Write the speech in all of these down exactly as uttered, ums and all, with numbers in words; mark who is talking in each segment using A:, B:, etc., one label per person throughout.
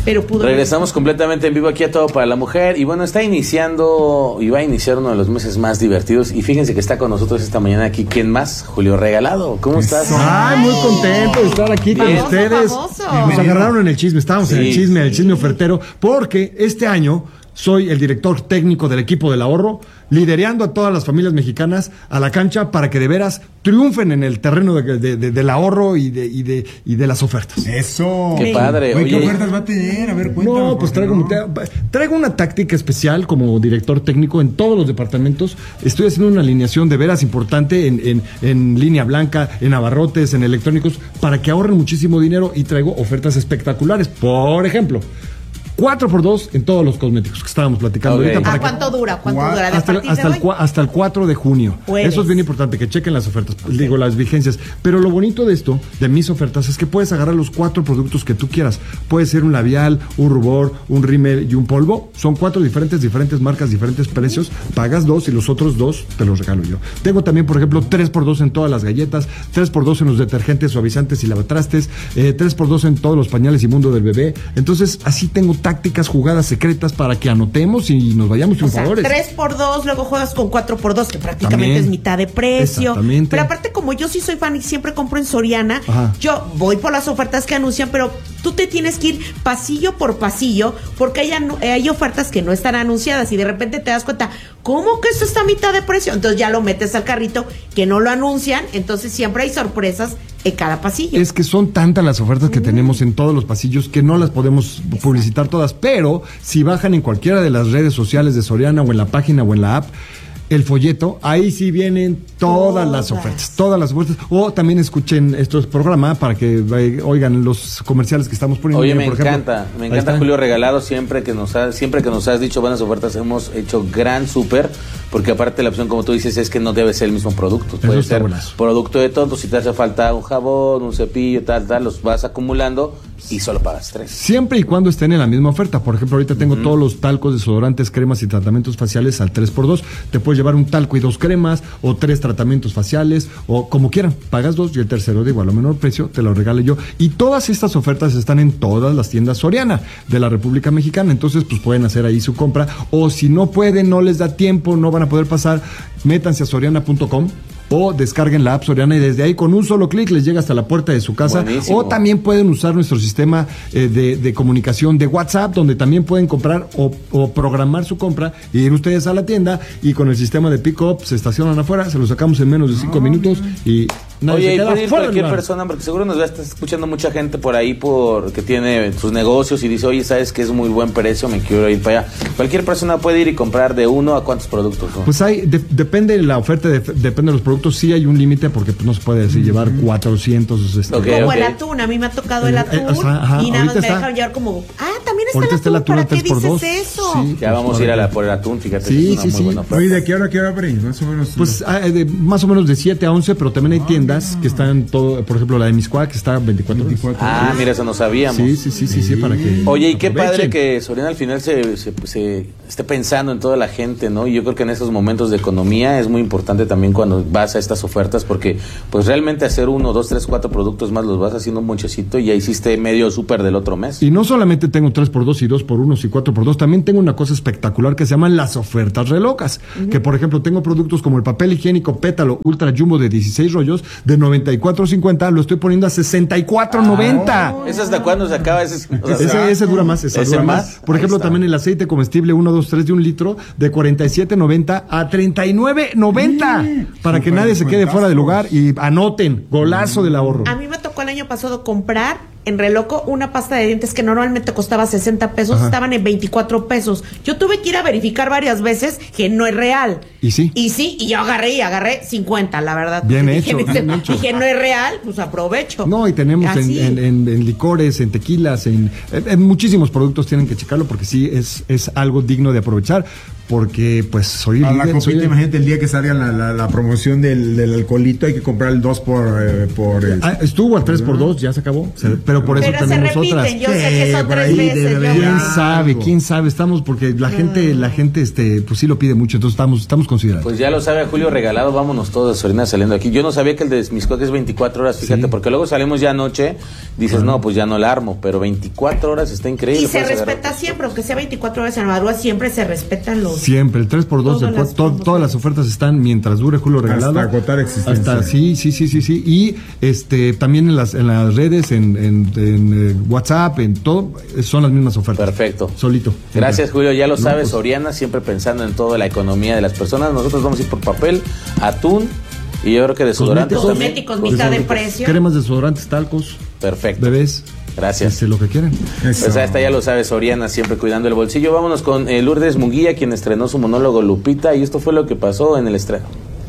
A: Pero pudo
B: Regresamos completamente en vivo aquí a Todo para la Mujer. Y bueno, está iniciando y va a iniciar uno de los meses más divertidos. Y fíjense que está con nosotros esta mañana aquí. ¿Quién más? Julio Regalado. ¿Cómo estás?
C: Ay, muy contento de estar aquí
A: famoso,
C: con ustedes.
A: famoso.
C: Nos agarraron en el chisme, estábamos
B: Sí,
C: en el chisme, el
B: sí,
C: chisme
B: sí.
C: ofertero, porque este año soy el director técnico del equipo del ahorro, liderando a todas las familias mexicanas a la cancha para que de veras triunfen en el terreno de, de, de, del ahorro y de, y, de, y de las ofertas.
D: Eso.
B: Qué padre.
D: Oye, ¿qué
B: Oye.
D: ofertas va a tener? A ver, cuéntame.
C: No, pues traigo,
D: no?
C: traigo una táctica especial como director técnico en todos los departamentos. Estoy haciendo una alineación de veras importante en, en, en línea blanca, en abarrotes, en electrónicos, para que ahorren muchísimo dinero y traigo ofertas espectaculares. Por ejemplo, cuatro por dos en todos los cosméticos que estábamos platicando
B: Okay.
C: ahorita.
A: ¿A
C: Para
A: cuánto
C: que,
A: dura? ¿Cuánto
D: Gua-
A: dura? ¿De
C: hasta, el,
A: partir
C: hasta,
A: de
C: el,
A: hoy?
C: cua- hasta el cuatro de junio.
A: Jueves.
C: Eso es bien importante, que chequen las ofertas, digo, las vigencias. Pero lo bonito de esto, de mis ofertas, es que puedes agarrar los cuatro productos que tú quieras. Puede ser un labial, un rubor, un rímel y un polvo. Son cuatro diferentes, diferentes marcas, diferentes precios. Pagas dos y los otros dos te los regalo yo. Tengo también, por ejemplo, tres por dos en todas las galletas, tres por dos en los detergentes, suavizantes y lavatrastes, eh, tres por dos en todos los pañales y mundo del bebé. Entonces, así tengo tácticas, jugadas secretas para que anotemos y nos vayamos
A: O sea,
C: triunfadores.
A: tres por dos, luego juegas con cuatro por dos, que prácticamente
C: También.
A: es mitad de precio.
C: Exactamente.
A: Pero aparte, como yo sí soy fan y siempre compro en Soriana,
C: Ajá.
A: yo voy por las ofertas que anuncian, pero tú te tienes que ir pasillo por pasillo, porque hay, anu- hay ofertas que no están anunciadas y de repente te das cuenta, ¿cómo que esto está a mitad de precio? Entonces ya lo metes al carrito, que no lo anuncian, entonces siempre hay sorpresas en cada pasillo.
C: Es que son tantas las ofertas que tenemos en todos los pasillos que no las podemos publicitar todas, pero si bajan en cualquiera de las redes sociales de Soriana o en la página o en la app, el folleto, ahí sí vienen todas,
A: Todas.
C: las ofertas, todas las ofertas. O también escuchen estos programas para que eh, oigan los comerciales que estamos poniendo.
B: Oye, me
C: por ejemplo.
B: encanta, me
C: Ahí
B: encanta
C: está.
B: Julio Regalado, siempre que nos ha, siempre que nos has dicho buenas ofertas hemos hecho gran súper, porque aparte la opción, como tú dices, es que no debe ser el mismo producto,
C: Eso
B: puede
C: está
B: ser
C: buenazo.
B: producto de todo, si te hace falta un jabón, un cepillo, tal, tal, los vas acumulando y solo pagas tres.
C: Siempre y cuando estén en la misma oferta. Por ejemplo, ahorita tengo todos los talcos, desodorantes, cremas y tratamientos faciales al tres por dos. Te puedes llevar un talco y dos cremas, o tres tratamientos faciales, o como quieran. Pagas dos y el tercero de igual o menor precio te lo regalo yo. Y todas estas ofertas están en todas las tiendas Soriana de la República Mexicana. Entonces, pues pueden hacer ahí su compra. O si no pueden, no les da tiempo, no van a poder pasar, métanse a soriana punto com. O descarguen la app Soriana y desde ahí con un solo clic les llega hasta la puerta de su casa.
B: Buenísimo.
C: O también pueden usar nuestro sistema eh, de, de comunicación de WhatsApp, donde también pueden comprar o, o programar su compra, y ir ustedes a la tienda y con el sistema de pick-up se estacionan afuera, se lo sacamos en menos de cinco minutos y nadie
B: Oye,
C: se
B: y
C: queda
B: puede ir
C: fuera del
B: cualquier
C: lugar.
B: persona, porque seguro nos va a estar escuchando mucha gente por ahí por que tiene sus negocios y dice, oye, sabes que es muy buen precio, me quiero ir para allá. Cualquier persona puede ir y comprar de uno a cuántos productos, ¿no?
C: Pues hay, de- depende de la oferta, de- depende de los productos, sí hay un límite porque pues, no se puede decir llevar cuatrocientos. Este,
B: Ok,
A: Como
B: ok.
A: el atún, a mí me ha tocado el
C: Eh,
A: atún
C: eh, o sea, ajá,
A: y nada más
C: ahorita
A: me
C: está-
A: dejan llevar como, ah, también está
C: Ahorita
A: el
C: está el
A: atún,
C: atún
A: ¿para
C: al
A: qué
C: tres por
A: dices
C: dos.
A: eso?
C: Sí.
B: Ya vamos a ir a la por el atún, fíjate,
C: Sí,
B: es una
C: sí,
B: muy
C: sí.
B: buena oferta.
D: Oye, ¿de qué hora, qué hora abre? Más o menos.
C: Pues ah, eh, de- más o menos de siete a once, pero también hay tiendas que están todo, por ejemplo la de Miscuac que está veinticuatro horas.
D: veinticuatro.
B: Ah, mira, eso no sabíamos.
C: Sí, sí, sí, sí, sí, para que
B: Oye, y qué padre
C: aprovechen.
B: que Soriana al final se, se, se esté pensando en toda la gente, ¿no? Y yo creo que en esos momentos de economía es muy importante también cuando vas a estas ofertas, porque pues realmente hacer uno, dos, tres, cuatro productos más los vas haciendo un monchecito y ya hiciste medio súper del otro mes.
C: Y no solamente tengo tres por dos y dos por uno y cuatro por dos, también tengo una cosa espectacular que se llaman las ofertas relocas. Que por ejemplo tengo productos como el papel higiénico Pétalo Ultra Jumbo de dieciséis rollos de noventa y cuatro cincuenta, lo estoy poniendo a sesenta y cuatro noventa.
B: ¿Eso hasta cuándo se acaba? Ese, o sea,
C: Ese, ese dura más, ese,
B: ¿Ese
C: dura más.
B: más?
C: Por
B: Ahí
C: ejemplo,
B: está.
C: también el aceite comestible uno, dos, tres de un litro de cuarenta y siete noventa a treinta y nueve noventa. Para que
D: súper
C: nadie se quede
D: descuentazo.
C: fuera de lugar y anoten, golazo del ahorro.
A: A mí me tocó el año pasado comprar en Reloco una pasta de dientes que normalmente costaba sesenta pesos,
C: Ajá.
A: estaban en veinticuatro pesos. Yo tuve que ir a verificar varias veces que no es real.
C: ¿Y sí?
A: Y sí, y yo agarré y agarré cincuenta, la verdad.
C: Bien
A: Dije,
C: hecho,
A: dije,
C: bien hecho.
A: dije, no es real, pues aprovecho.
C: No, y tenemos en,
A: Así.
C: en- en- en licores, en tequilas, en, en- en muchísimos productos, tienen que checarlo porque sí es, es algo digno de aprovechar. porque pues soy
D: A la
C: líder, soy
D: copita,
C: líder.
D: imagínate el día que salga la, la, la promoción del, del alcoholito, hay que comprar el dos por... Eh, por el-
C: Ah, estuvo al tres por dos, ya se acabó. Se- pero por eso
A: Pero se
C: también
A: repiten,
C: nosotras.
A: yo sé que son
D: por
A: tres
D: ahí
A: veces.
D: debe
A: yo
D: haber
A: sé.
C: ¿Quién
D: algo.
C: sabe? ¿Quién sabe? Estamos, porque la gente, la gente, este, pues sí lo pide mucho, entonces estamos, estamos considerando.
B: Pues ya lo sabe Julio Regalado, vámonos todos de Soriana saliendo aquí. Yo no sabía que el de Mixcoac es veinticuatro horas, fíjate,
C: Sí.
B: porque luego salimos ya anoche, dices, no, pues ya no la armo, pero veinticuatro horas está increíble.
A: Y se
B: puedes agarrar.
A: respeta siempre, aunque sea veinticuatro horas en la madrugada, siempre se respetan los...
C: Siempre, el tres por dos,
A: Todas
C: el cua-
A: las
C: to-
A: promociones.
C: todas las ofertas están mientras dure Julio Regalado.
D: Hasta agotar existencia.
C: Hasta, sí, sí, sí, sí, sí. Y este también en las, en las redes, en, en, en, eh, WhatsApp, en todo, eh, son las mismas ofertas.
B: Perfecto.
C: Solito.
B: Gracias Julio, ya lo
C: No,
B: sabes,
C: pues-
B: Soriana, siempre pensando en toda la economía de las personas. Nosotros vamos a ir por papel, atún y yo creo que desodorantes también.
A: Cosméticos, mitad de precio.
C: Cremas, desodorantes, talcos,
B: Perfecto.
C: bebés.
B: Gracias.
C: Este, lo que quieran.
D: Eso.
B: Pues a esta ya lo sabes, Soriana, siempre cuidando el bolsillo. Vámonos con eh, Lourdes Munguía, quien estrenó su monólogo Lupita, y esto fue lo que pasó en el estreno.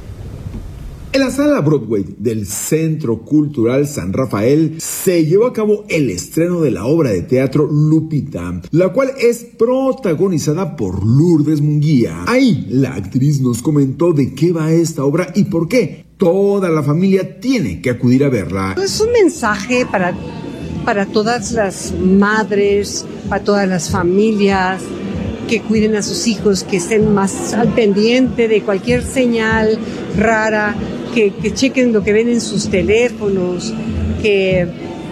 E: En la sala Broadway del Centro Cultural San Rafael se llevó a cabo el estreno de la obra de teatro Lupita, la cual es protagonizada por Lourdes Munguía. Ahí la actriz nos comentó de qué va esta obra y por qué toda la familia tiene que acudir a verla.
F: Es un mensaje para, para todas las madres, para todas las familias, que cuiden a sus hijos, que estén más al pendiente de cualquier señal rara, que, que chequen lo que ven en sus teléfonos, que eh,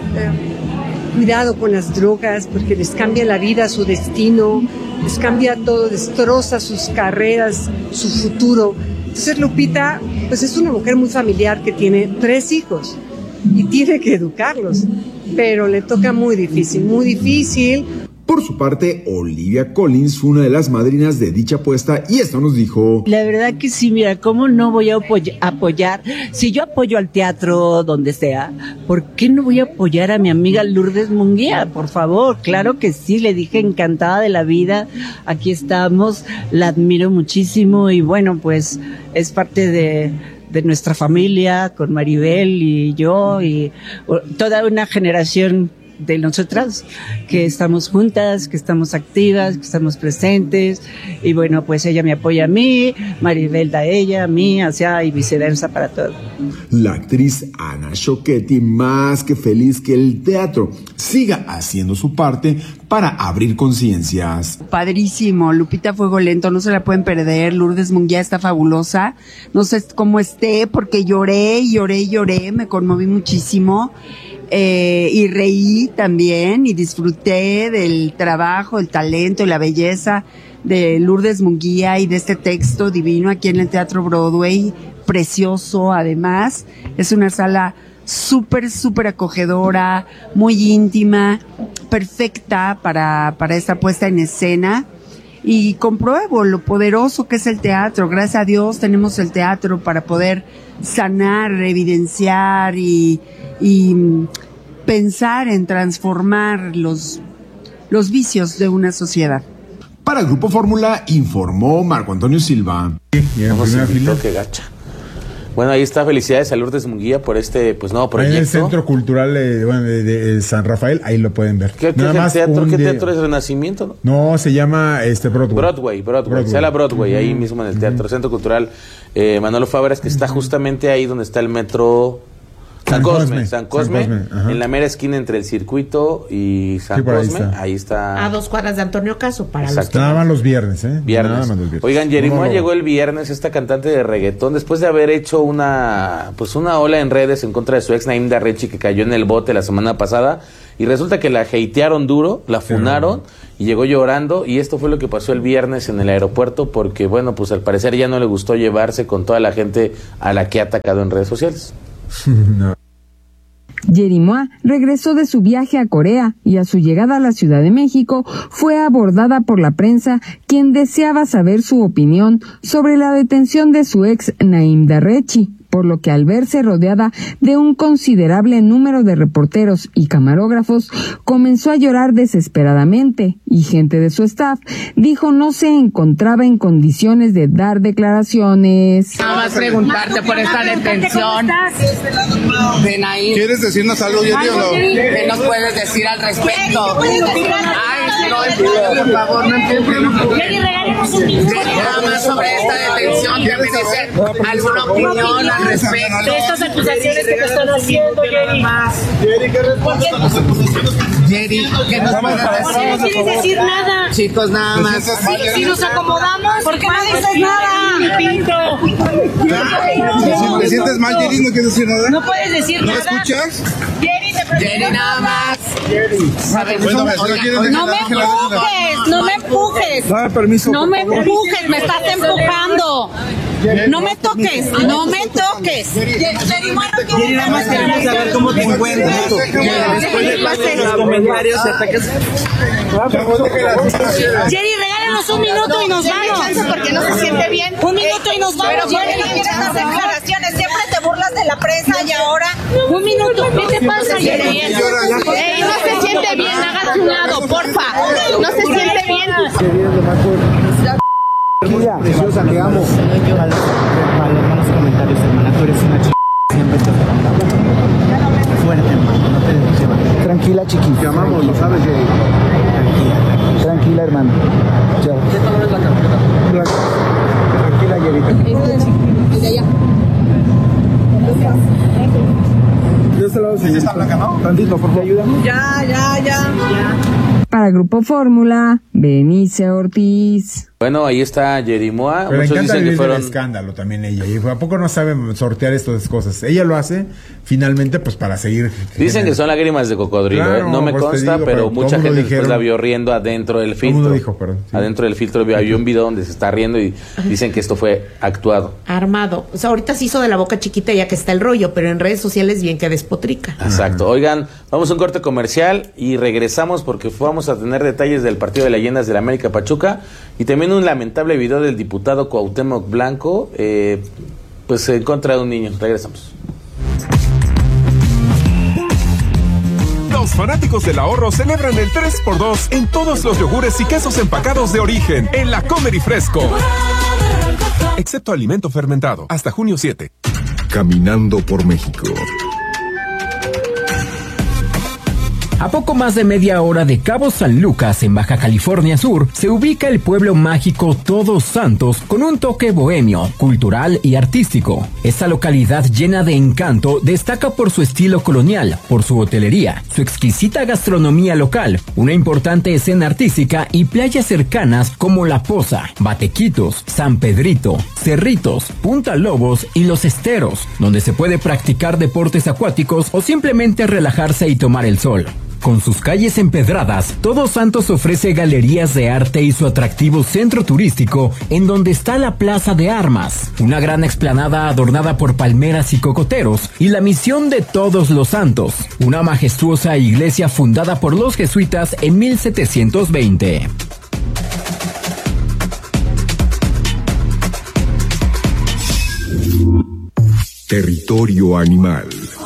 F: cuidado con las drogas porque les cambia la vida, su destino, les cambia todo, destroza sus carreras, su futuro. Entonces Lupita, pues es una mujer muy familiar que tiene tres hijos y tiene que educarlos, pero le toca muy difícil, muy difícil.
E: Por su parte, Olivia Collins fue una de las madrinas de dicha apuesta y esto nos dijo:
G: La verdad que sí, mira, ¿cómo no voy a apoy- apoyar? Si yo apoyo al teatro donde sea, ¿por qué no voy a apoyar a mi amiga Lourdes Munguía? Por favor, claro que sí, le dije encantada de la vida, aquí estamos, la admiro muchísimo y bueno, pues es parte de... de nuestra familia, con Maribel y yo y o, toda una generación de nosotras que estamos juntas, que estamos activas, que estamos presentes y bueno, pues ella me apoya a mí, Maribel da a ella, a mí, hacia y viceversa para todo.
E: La actriz Ana Choquetti más que feliz que el teatro siga haciendo su parte para abrir conciencias.
H: Padrísimo, Lupita Fuego Lento, no se la pueden perder, Lourdes Munguía está fabulosa, no sé cómo esté porque lloré, lloré, lloré, me conmoví muchísimo. Eh, y reí también y disfruté del trabajo, el talento y la belleza de Lourdes Munguía y de este texto divino aquí en el Teatro Broadway, precioso además, es una sala súper, súper acogedora, muy íntima, perfecta para, para esta puesta en escena. Y compruebo lo poderoso que es el teatro. Gracias a Dios tenemos el teatro para poder sanar, evidenciar y, y pensar en transformar los, los vicios de una sociedad.
E: Para el Grupo Fórmula informó Marco Antonio Silva.
D: Y en
B: Vamos,
D: primera
B: invitó,
D: fila.
B: qué gacha. Bueno, ahí está, felicidades a Lourdes Munguía por este, pues nuevo
D: Ahí
B: proyecto.
D: en el Centro Cultural eh, bueno, de, de San Rafael, ahí lo pueden ver.
B: ¿Qué, qué
D: Nada
B: es el
D: más
B: teatro?
D: un
B: ¿Qué
D: día-
B: teatro es Renacimiento? No?
D: No, se llama este Broadway.
B: Broadway, Broadway,
D: Broadway.
B: Sala Broadway, ahí mismo en el Teatro Centro Cultural eh, Manolo Fábregas, que está justamente ahí donde está el metro San
D: San
B: Cosme,
D: Cosme,
B: San
D: San
B: Cosme,
D: Cosme, ajá.
B: en la mera esquina entre el circuito y San
D: Sí, por ahí
B: Cosme,
D: está.
B: ahí está.
A: A dos cuadras de Antonio Caso para
B: Exacto.
A: los que...
D: Nada más los viernes, ¿eh?
B: Viernes.
D: Nada más los viernes.
B: Oigan, Jerimoa
D: Monólogo.
B: llegó el viernes, esta cantante de reggaetón, después de haber hecho una pues una ola en redes en contra de su ex Naim Darrechi, que cayó en el bote la semana pasada, y resulta que la hatearon duro, la funaron, y llegó llorando, y esto fue lo que pasó el viernes en el aeropuerto, porque bueno, pues al parecer ya no le gustó llevarse con toda la gente a la que ha atacado en redes sociales.
D: No.
I: Jerimoa regresó de su viaje a Corea y a su llegada a la Ciudad de México fue abordada por la prensa, quien deseaba saber su opinión sobre la detención de su ex Naim Darrechi, por lo que al verse rodeada de un considerable número de reporteros y camarógrafos, comenzó a llorar desesperadamente y gente de su staff dijo no se encontraba en condiciones de dar declaraciones.
J: Nada más preguntarte por esta detención de Naim.
K: ¿Quieres decirnos algo, Yeri, o no?
J: ¿Qué nos puedes decir al respecto? Ay, No empieces, por favor, no empieces. Jerry, regálenos un minuto. Nada más sobre esta detención, ¿te merece alguna opinión al respecto? De estas acusaciones que te están haciendo, Jerry. Jerry, ¿qué respuesta a las acusaciones? Jerry, ¿qué nos puedes decir?
K: ¿Por qué no quieres decir nada?
J: Chicos, nada más.
K: Si, si nos acomodamos, ¿por qué no dices nada?
L: Si te sientes mal, Jerry, no quieres decir nada.
K: No puedes decir
L: ¿No
K: nada.
L: ¿No escuchas?
K: Jerry, te
J: Jerry, nada más.
L: Jerry. Bueno, me
K: no me empujes, no me empujes.
L: Dame permiso.
K: No me empujes, me estás empujando. No me toques, no me toques. Jerry,
J: nada más queremos saber cómo te encuentras. Después de los comentarios y ataques.
K: Jerry, regálanos un minuto y nos vamos.
M: Porque no se siente bien.
K: Un minuto y nos vamos.
M: Pero ¿por qué no quieres hacer declaraciones? Siempre te burlas de la prensa y ahora.
K: Un minuto, ¿qué te pasa, Jerry?
M: Ey, no se siente bien, hagas un lado, porfa. No se siente bien.
L: Tranquila, preciosa, te amo.
N: A los malos comentarios, hermana, tú eres una chica. Siempre estás fuerte, hermano, no te dejes. Tranquila, chiquita.
L: Te amamos, lo sabes, Jerry.
N: Tranquila, tranquila, hermano. Chao.
L: ¿Qué color es la carpeta?
N: Tranquila, Jerry.
M: De allá.
L: De este lado sí está blanca, ¿no? Tantito, por favor. ¿Te ayuda?
M: Ya, ya, ya.
I: Para Grupo Fórmula, Benicia Ortiz.
B: Bueno, ahí está Jerimoa.
D: Pero le
B: Muchos
D: encanta
B: dicen que
D: vivir
B: fueron...
D: el escándalo también ella. Y ¿a poco no saben sortear estas cosas? Ella lo hace finalmente pues para seguir.
B: Dicen que son lágrimas de cocodrilo,
D: Claro,
B: ¿eh? No me
D: pues te
B: consta,
D: digo,
B: pero
D: pero
B: mucha
D: todo
B: gente
D: mundo
B: después
D: dijeron-
B: la vio riendo adentro del
D: Todo el
B: filtro.
D: mundo dijo, perdón, sí.
B: Adentro del filtro había un video donde se está riendo y dicen que esto fue actuado.
A: Armado. O sea, ahorita se hizo de la boca chiquita ya que está el rollo, pero en redes sociales bien que despotrica.
B: Exacto. Oigan, vamos a un corte comercial y regresamos porque vamos a tener detalles del partido de leyendas del América Pachuca y también un lamentable video del diputado Cuauhtémoc Blanco, eh, pues en contra de un niño. Regresamos.
O: Los fanáticos del ahorro celebran el tres por dos en todos los yogures y quesos empacados de origen en la Comer y Fresco. Excepto alimento fermentado. Hasta junio siete.
P: Caminando por México.
Q: A poco más de media hora de Cabo San Lucas, en Baja California Sur, se ubica el pueblo mágico Todos Santos con un toque bohemio, cultural y artístico. Esta localidad llena de encanto destaca por su estilo colonial, por su hotelería, su exquisita gastronomía local, una importante escena artística y playas cercanas como La Poza, Batequitos, San Pedrito, Cerritos, Punta Lobos y Los Esteros, donde se puede practicar deportes acuáticos o simplemente relajarse y tomar el sol. Con sus calles empedradas, Todos Santos ofrece galerías de arte y su atractivo centro turístico, en donde está la Plaza de Armas, una gran explanada adornada por palmeras y cocoteros, y la Misión de Todos los Santos, una majestuosa iglesia fundada por los jesuitas en mil setecientos veinte.
P: Territorio animal.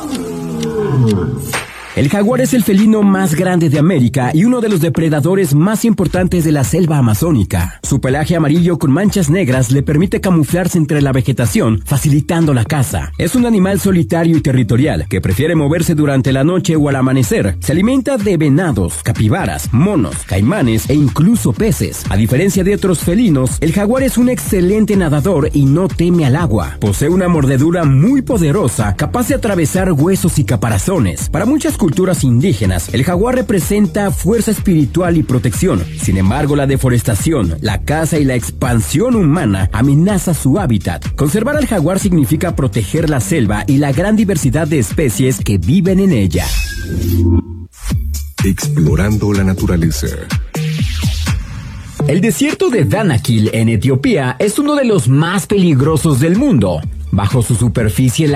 Q: El jaguar es el felino más grande de América y uno de los depredadores más importantes de la selva amazónica. Su pelaje amarillo con manchas negras le permite camuflarse entre la vegetación, facilitando la caza. Es un animal solitario y territorial que prefiere moverse durante la noche o al amanecer. Se alimenta de venados, capibaras, monos, caimanes e incluso peces. A diferencia de otros felinos, el jaguar es un excelente nadador y no teme al agua. Posee una mordedura muy poderosa, capaz de atravesar huesos y caparazones. Para muchas culturas indígenas, el jaguar representa fuerza espiritual y protección. Sin embargo, la deforestación, la caza y la expansión humana amenaza su hábitat. Conservar al jaguar significa proteger la selva y la gran diversidad de especies que viven en ella.
P: Explorando la naturaleza.
Q: El desierto de Danakil en Etiopía es uno de los más peligrosos del mundo. Bajo su superficie, la